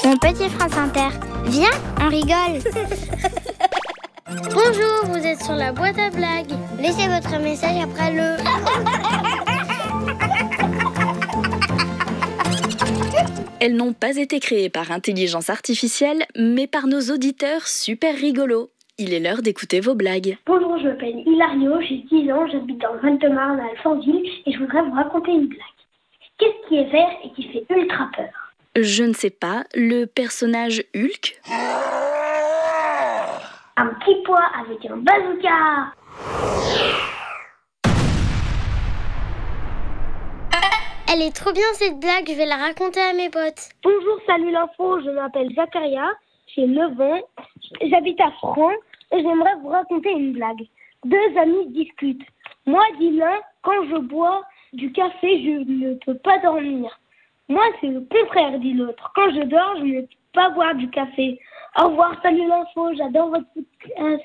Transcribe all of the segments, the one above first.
Mon petit France Inter, viens, on rigole. Bonjour, vous êtes sur la boîte à blagues. Laissez votre message après le... Elles n'ont pas été créées par intelligence artificielle, mais par nos auditeurs super rigolos. Il est l'heure d'écouter vos blagues. Bonjour, je m'appelle Hilario, j'ai 10 ans, j'habite dans le Val-de-Marne à Alfortville et je voudrais vous raconter une blague. Qu'est-ce qui est vert et qui fait ultra peur? Je ne sais pas, le personnage Hulk? Un petit pois avec un bazooka. Elle est trop bien cette blague, je vais la raconter à mes potes. Bonjour, salut l'info, je m'appelle Zakaria, j'ai 9 ans, j'habite à Franc et j'aimerais vous raconter une blague. Deux amis discutent. Moi, dit l'un, quand je bois du café, je ne peux pas dormir. Moi, c'est le contraire, dit l'autre. Quand je dors, je ne peux pas boire du café. Au revoir, salut l'info, j'adore votre podcast.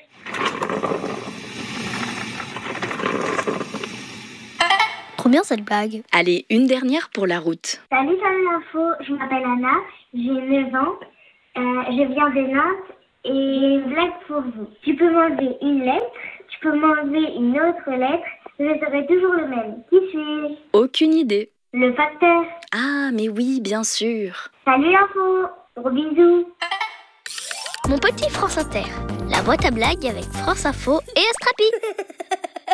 Trop bien cette blague. Allez, une dernière pour la route. Salut l'info, je m'appelle Anna, j'ai 9 ans, je viens de Nantes et une blague pour vous. Tu peux m'enlever une lettre, tu peux m'enlever une autre lettre, je serai toujours le même. Qui suis-je? Aucune idée. Le facteur. Ah, mais oui, bien sûr. Salut l'info, gros bisous. Mon petit France Inter, la boîte à blagues avec France Info et Astrapi.